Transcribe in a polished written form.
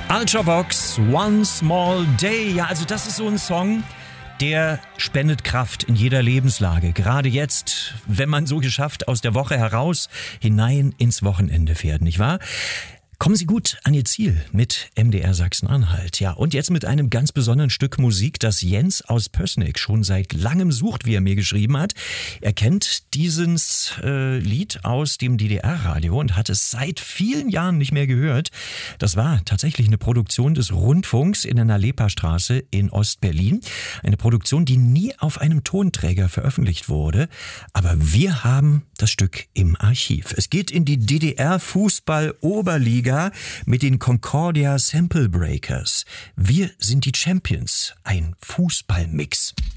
Ultravox, One Small Day. Ja, also das ist so ein Song, der spendet Kraft in jeder Lebenslage. Gerade jetzt, wenn man so geschafft aus der Woche heraus hinein ins Wochenende fährt, nicht wahr? Kommen Sie gut an Ihr Ziel mit MDR Sachsen-Anhalt. Ja, und jetzt mit einem ganz besonderen Stück Musik, das Jens aus Pößneck schon seit langem sucht, wie er mir geschrieben hat. Er kennt dieses Lied aus dem DDR-Radio und hat es seit vielen Jahren nicht mehr gehört. Das war tatsächlich eine Produktion des Rundfunks in der Nalepa-Straße in Ostberlin. Eine Produktion, die nie auf einem Tonträger veröffentlicht wurde. Aber wir haben das Stück im Archiv. Es geht in die DDR-Fußball-Oberliga mit den Concordia Sample Breakers. Wir sind die Champions, ein Fußballmix.